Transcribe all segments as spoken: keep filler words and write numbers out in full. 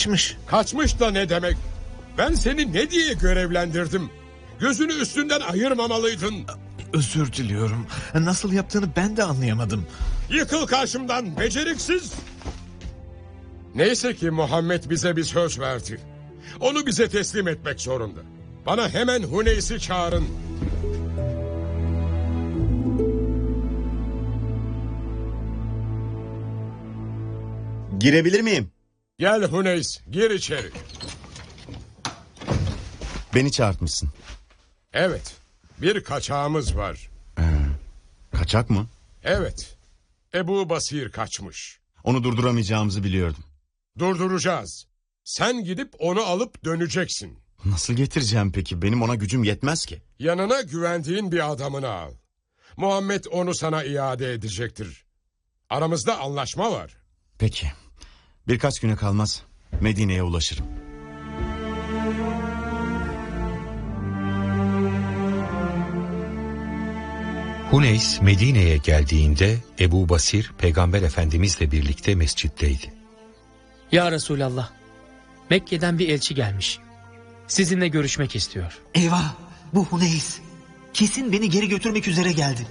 kaçmış. Kaçmış da ne demek? Ben seni ne diye görevlendirdim? Gözünü üstünden ayırmamalıydın. Özür diliyorum. Nasıl yaptığını ben de anlayamadım. Yıkıl karşımdan beceriksiz. Neyse ki Muhammed bize bir söz verdi. Onu bize teslim etmek zorunda. Bana hemen Huneys'i çağırın. Girebilir miyim? Gel Huneys, gir içeri. Beni çağırtmışsın. Evet, bir kaçağımız var. Ee, kaçak mı? Evet, Ebu Basir kaçmış. Onu durduramayacağımızı biliyordum. Durduracağız. Sen gidip onu alıp döneceksin. Nasıl getireceğim peki? Benim ona gücüm yetmez ki. Yanına güvendiğin bir adamını al. Muhammed onu sana iade edecektir. Aramızda anlaşma var. Peki. Birkaç güne kalmaz Medine'ye ulaşırım. Huneys Medine'ye geldiğinde Ebu Basir Peygamber Efendimizle birlikte mescitteydi. Ya Resulallah, Mekke'den bir elçi gelmiş. Sizinle görüşmek istiyor. Eyvah, bu Huneys. Kesin beni geri götürmek üzere geldi.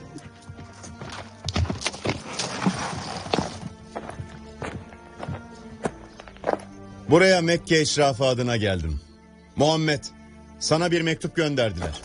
Buraya Mekke eşrafı adına geldim. Muhammed, sana bir mektup gönderdiler.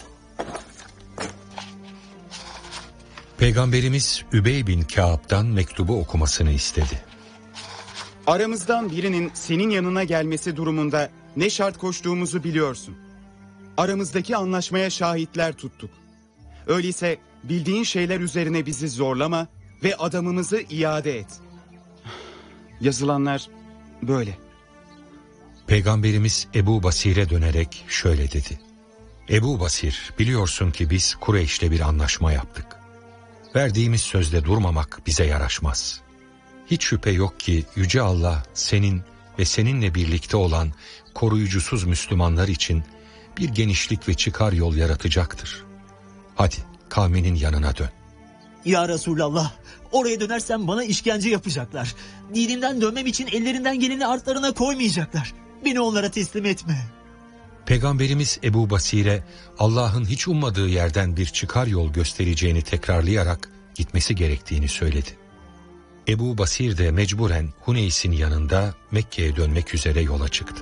Peygamberimiz Übey bin Kâb'dan mektubu okumasını istedi. Aramızdan birinin senin yanına gelmesi durumunda ne şart koştuğumuzu biliyorsun. Aramızdaki anlaşmaya şahitler tuttuk. Öyleyse bildiğin şeyler üzerine bizi zorlama ve adamımızı iade et. Yazılanlar böyle. Peygamberimiz Ebu Basir'e dönerek şöyle dedi. Ebu Basir, biliyorsun ki biz Kureyş'le bir anlaşma yaptık. Verdiğimiz sözde durmamak bize yaraşmaz. Hiç şüphe yok ki Yüce Allah senin ve seninle birlikte olan koruyucusuz Müslümanlar için bir genişlik ve çıkar yol yaratacaktır. Hadi kavminin yanına dön. Ya Resulallah, oraya dönersem bana işkence yapacaklar. Dinimden dönmem için ellerinden geleni artlarına koymayacaklar. Beni onlara teslim etme. Peygamberimiz Ebu Basir'e Allah'ın hiç ummadığı yerden bir çıkar yol göstereceğini tekrarlayarak gitmesi gerektiğini söyledi. Ebu Basir de mecburen Huneys'in yanında Mekke'ye dönmek üzere yola çıktı.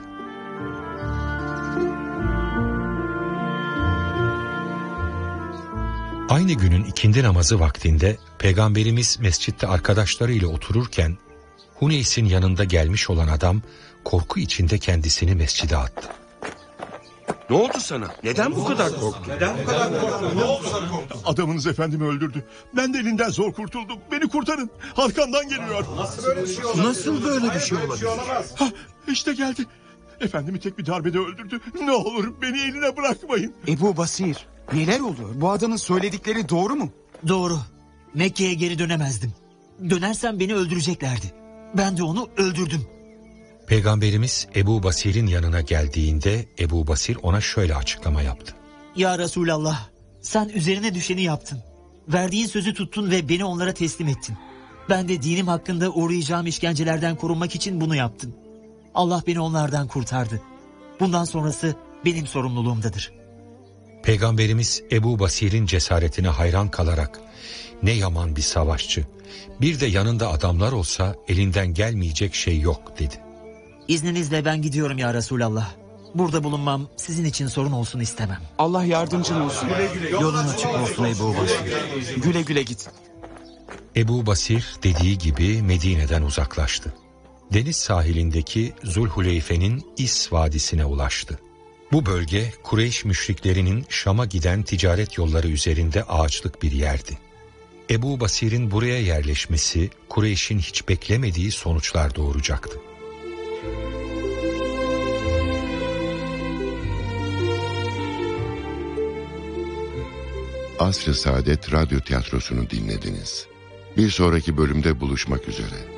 Aynı günün ikindi namazı vaktinde Peygamberimiz mescitte arkadaşlarıyla otururken Huneys'in yanında gelmiş olan adam korku içinde kendisini mescide attı. Ne oldu sana? Neden bu kadar korktun? Neden bu kadar korktun? Ne oldu sana korktun? Adamınız efendimi öldürdü. Ben de elinden zor kurtuldum. Beni kurtarın. Arkamdan geliyor. Nasıl böyle bir şey olabilir? Nasıl böyle bir şey olabilir? Ha, işte geldi. Efendimi tek bir darbede öldürdü. Ne olur beni eline bırakmayın. Ebu Basir, neler oluyor? Bu adamın söyledikleri doğru mu? Doğru. Mekke'ye geri dönemezdim. Dönersem beni öldüreceklerdi. Ben de onu öldürdüm. Peygamberimiz Ebu Basir'in yanına geldiğinde Ebu Basir ona şöyle açıklama yaptı. Ya Resulallah, sen üzerine düşeni yaptın. Verdiğin sözü tuttun ve beni onlara teslim ettin. Ben de dinim hakkında uğrayacağım işkencelerden korunmak için bunu yaptım. Allah beni onlardan kurtardı. Bundan sonrası benim sorumluluğumdadır. Peygamberimiz Ebu Basir'in cesaretine hayran kalarak ne yaman bir savaşçı, bir de yanında adamlar olsa elinden gelmeyecek şey yok dedi. İzninizle ben gidiyorum ya Resulallah. Burada bulunmam sizin için sorun olsun istemem. Allah yardımcın olsun. Güle güle. Yolun açık olsun Ebu Basir. Güle güle git. Ebu Basir dediği gibi Medine'den uzaklaştı. Deniz sahilindeki Zulhuleyfe'nin İs Vadisi'ne ulaştı. Bu bölge Kureyş müşriklerinin Şam'a giden ticaret yolları üzerinde ağaçlık bir yerdi. Ebu Basir'in buraya yerleşmesi Kureyş'in hiç beklemediği sonuçlar doğuracaktı. Asr-ı Saadet Radyo Tiyatrosu'nu dinlediniz. Bir sonraki bölümde buluşmak üzere.